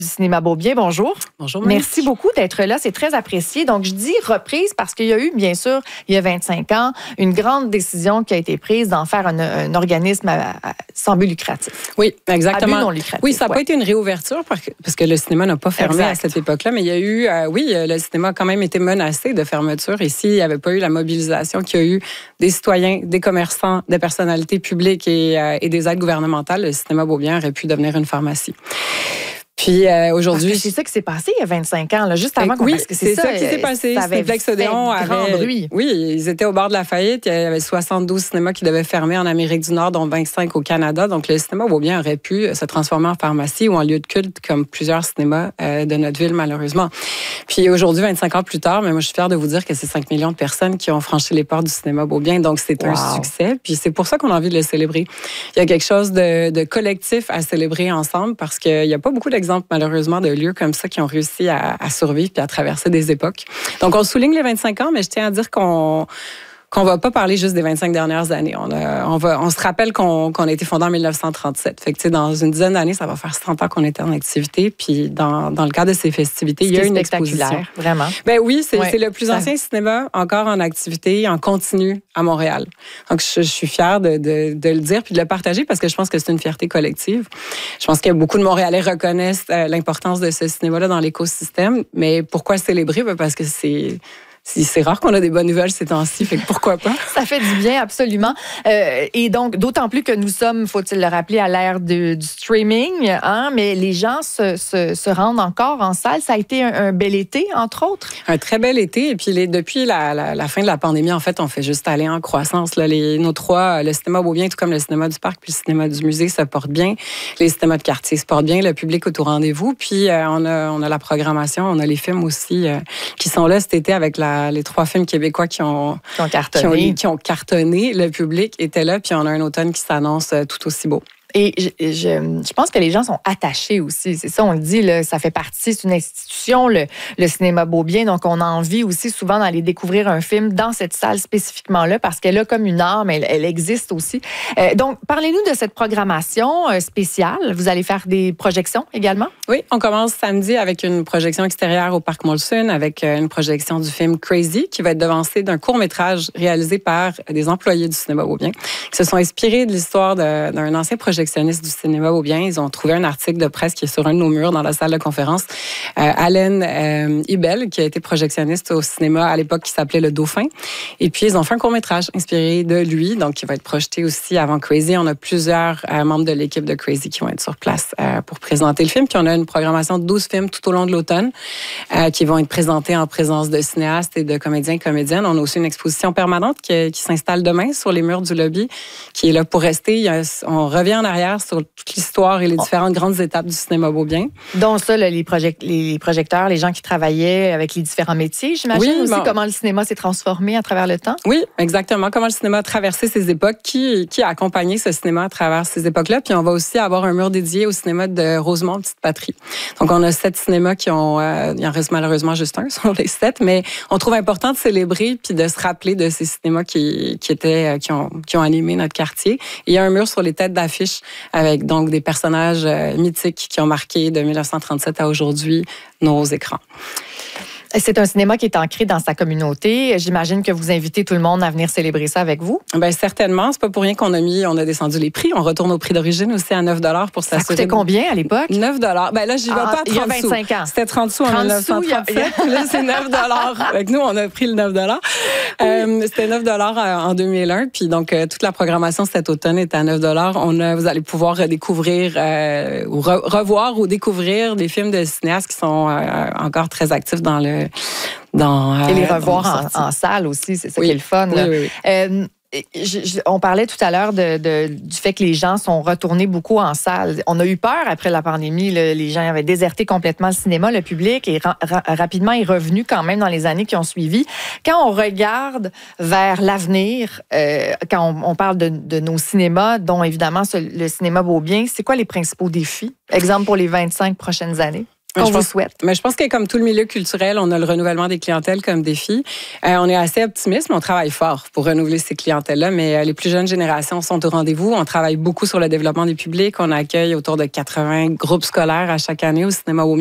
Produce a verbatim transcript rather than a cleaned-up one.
du cinéma Beaubien. Bonjour. Bonjour, Monique. Merci beaucoup d'être là. C'est très apprécié. Donc, je dis reprise parce qu'il y a eu, bien sûr, il y a vingt-cinq ans, une grande décision qui a été prise d'en faire un, un organisme à, à, sans but lucratif. Oui, exactement. À but non lucratif. Oui, ça n'a ouais. pas été une réouverture parce que le cinéma n'a pas fermé exact. à cette époque-là, mais il y a eu, euh, oui, le cinéma a quand même été menacé de fermeture. Ici, il n'y avait pas eu la mobilisation qu'il y a eu des citoyens, des commerçants, des personnalités publiques et, euh, et des aides gouvernementales. Le cinéma Beaubien aurait pu devenir une pharmacie. Puis euh, aujourd'hui, c'est ça qui s'est passé il y a vingt-cinq ans, là, juste avant. Oui, parce que c'est, c'est ça, ça qui s'est passé. Cinéplex Odéon avait bruit. Oui, ils étaient au bord de la faillite. Il y avait soixante-douze cinémas qui devaient fermer en Amérique du Nord, dont vingt-cinq au Canada. Donc le cinéma Beaubien aurait pu se transformer en pharmacie ou en lieu de culte, comme plusieurs cinémas euh, de notre ville, malheureusement. Puis aujourd'hui, vingt-cinq ans plus tard, mais moi je suis fière de vous dire que c'est cinq millions de personnes qui ont franchi les portes du cinéma Beaubien. Donc c'est wow. un succès. Puis c'est pour ça qu'on a envie de le célébrer. Il y a quelque chose de, de collectif à célébrer ensemble parce qu'il n'y a pas beaucoup d'exemples, malheureusement, de lieux comme ça qui ont réussi à, à survivre puis à traverser des époques. Donc, on souligne les vingt-cinq ans, mais je tiens à dire qu'on qu'on va pas parler juste des vingt-cinq dernières années. On, a, on, va, on se rappelle qu'on, qu'on a été fondé en dix-neuf cent trente-sept. Fait que, tu sais, dans une dizaine d'années, ça va faire trente ans qu'on était en activité. Puis, dans, dans le cadre de ces festivités, il y a une exposition. Vraiment. Ben oui, c'est, ouais, c'est le plus ça... ancien cinéma encore en activité, en continu à Montréal. Donc, je, je suis fière de, de, de le dire puis de le partager parce que je pense que c'est une fierté collective. Je pense que beaucoup de Montréalais reconnaissent euh, l'importance de ce cinéma-là dans l'écosystème. Mais pourquoi célébrer? Ben parce que c'est... C'est rare qu'on a des bonnes nouvelles ces temps-ci, fait que pourquoi pas? Ça fait du bien, absolument. Euh, et donc, d'autant plus que nous sommes, faut-il le rappeler, à l'ère de, du streaming, hein, mais les gens se, se, se rendent encore en salle. Ça a été un, un bel été, entre autres. Un très bel été. Et puis, les, depuis la, la, la fin de la pandémie, en fait, on fait juste aller en croissance. Là. Les, nos trois, le cinéma Beaubien, tout comme le cinéma du Parc puis le cinéma du musée, se portent bien. Les cinémas de quartier se portent bien. Le public est au rendez-vous. Puis, euh, on, a, on a la programmation, on a les films aussi euh, qui sont là cet été avec la les trois films québécois qui ont, qui ont cartonné. Qui ont, qui ont cartonné. Le public était là, puis on a un automne qui s'annonce tout aussi beau. Et je, je, je pense que les gens sont attachés aussi. C'est ça, on le dit, là, ça fait partie, c'est une institution, le, le cinéma Beaubien. Donc, on a envie aussi souvent d'aller découvrir un film dans cette salle spécifiquement-là parce qu'elle a comme une âme, elle, elle existe aussi. Euh, donc, parlez-nous de cette programmation euh, spéciale. Vous allez faire des projections également? Oui, on commence samedi avec une projection extérieure au Parc Molson avec une projection du film Crazy qui va être devancé d'un court-métrage réalisé par des employés du cinéma Beaubien qui se sont inspirés de l'histoire de, d'un ancien projectionniste du cinéma Beaubien. Ils ont trouvé un article de presse qui est sur un de nos murs dans la salle de conférence. Euh, Allen euh, Ibel, qui a été projectionniste au cinéma à l'époque qui s'appelait Le Dauphin. Et puis, ils ont fait un court-métrage inspiré de lui, donc qui va être projeté aussi avant Crazy. On a plusieurs euh, membres de l'équipe de Crazy qui vont être sur place euh, pour présenter le film. Puis, on a une programmation de douze films tout au long de l'automne euh, qui vont être présentés en présence de cinéastes et de comédiens et comédiennes. On a aussi une exposition permanente qui, qui s'installe demain sur les murs du lobby, qui est là pour rester. Il y a, on revient en arrière sur toute l'histoire et les différentes grandes étapes du cinéma Beaubien. Donc ça, là, les, project- les projecteurs, les gens qui travaillaient avec les différents métiers, j'imagine oui, aussi bon. comment le cinéma s'est transformé à travers le temps. Oui, exactement. Comment le cinéma a traversé ces époques, qui, qui a accompagné ce cinéma à travers ces époques-là. Puis on va aussi avoir un mur dédié au cinéma de Rosemont, Petite Patrie. Donc on a sept cinémas qui ont, euh, il en reste malheureusement juste un sur les sept, mais on trouve important de célébrer puis de se rappeler de ces cinémas qui, qui étaient, qui ont, qui ont animé notre quartier. Et il y a un mur sur les têtes d'affiche avec donc des personnages euh, mythiques qui ont marqué de dix-neuf cent trente-sept à aujourd'hui nos écrans. C'est un cinéma qui est ancré dans sa communauté. J'imagine que vous invitez tout le monde à venir célébrer ça avec vous. Bien, certainement. C'est pas pour rien qu'on a mis, on a descendu les prix. On retourne au prix d'origine aussi à neuf dollars pour s'assurer. Ça coûtait combien à l'époque? neuf dollars. Ben là, j'y vais ah, pas à trente sous. Il y a vingt-cinq ans. C'était trente sous en dix-neuf cent trente-sept. Puis là, c'est neuf dollars. Avec nous, on a pris le neuf dollars. Oui. Euh, c'était neuf dollars en deux mille un. Puis donc, euh, toute la programmation cet automne est à neuf dollars. On a, vous allez pouvoir découvrir, euh, ou re- revoir ou découvrir des films de cinéastes qui sont euh, encore très actifs dans le, Dans, et les revoir en, en salle aussi, c'est ça oui. qui est le fun. Là. Oui, oui, oui. Euh, je, je, on parlait tout à l'heure de, de, du fait que les gens sont retournés beaucoup en salle. On a eu peur après la pandémie. Là, les gens avaient déserté complètement le cinéma, le public, et ra- ra- rapidement est revenu quand même dans les années qui ont suivi. Quand on regarde vers l'avenir, euh, quand on, on parle de, de nos cinémas, dont évidemment ce, le cinéma Beaubien, c'est quoi les principaux défis? Exemple pour les vingt-cinq prochaines années? qu'on je vous pense, souhaite. Mais je pense que comme tout le milieu culturel, on a le renouvellement des clientèles comme défi. Euh, on est assez optimiste, mais on travaille fort pour renouveler ces clientèles-là. Mais euh, les plus jeunes générations sont au rendez-vous. On travaille beaucoup sur le développement des publics. On accueille autour de quatre-vingts groupes scolaires à chaque année au Cinéma Waumiel.